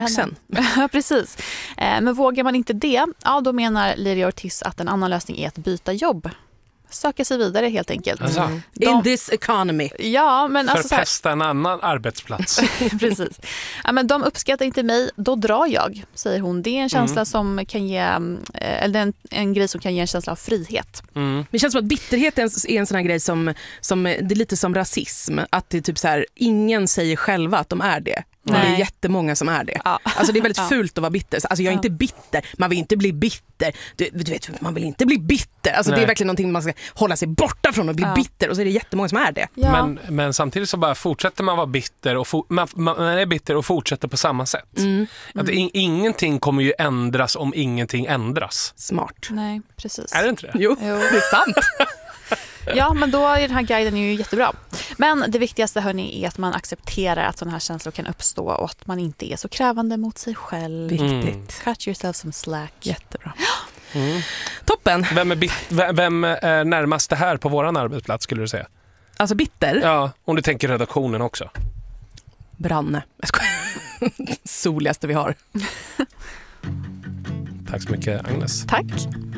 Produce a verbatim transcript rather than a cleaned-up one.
Sen. Ja, precis. Men vågar man inte det, ja, då menar Liria Ortiz att en annan lösning är att byta jobb. Söka sig vidare helt enkelt. Alltså. Mm. De, In this economy. Ja, men alltså så här, förpesta en annan arbetsplats. precis. Ja, men de uppskattar inte mig, då drar jag, säger hon. Det är en känsla mm. som kan ge, eller en, en grej som kan ge en känsla av frihet. Mm. Men det känns som att bitterhet är en, är en sån här grej som, som det är lite som rasism. Att det är typ så här, ingen säger själva att de är det. Men det är jättemånga som är det. Ja. Alltså det är väldigt Ja. fult att vara bitter. Alltså jag är Ja. inte bitter. Man vill inte bli bitter. Du, du vet, man vill inte bli bitter. Alltså det är verkligen någonting man ska hålla sig borta från och bli Ja. bitter. Och så är det jättemånga som är det. Ja. Men, men samtidigt så bara fortsätter man vara bitter och for, man, man är bitter och fortsätter på samma sätt. Mm. Att in, ingenting kommer ju ändras om ingenting ändras. Smart. Nej, precis. Är det inte det? Jo, Jo. det är sant. Ja, men då är den här guiden ju jättebra. Men det viktigaste, hörni, är att man accepterar att sådana här känslor kan uppstå och att man inte är så krävande mot sig själv. Viktigt. Cut yourself some slack. Jättebra. Mm. Toppen. Vem är, bit, vem är närmast det här på våran arbetsplats, skulle du säga? Alltså bitter. Ja, om du tänker redaktionen också. Branne. Jag skojar. Soligaste vi har. Tack så mycket, Agnes. Tack.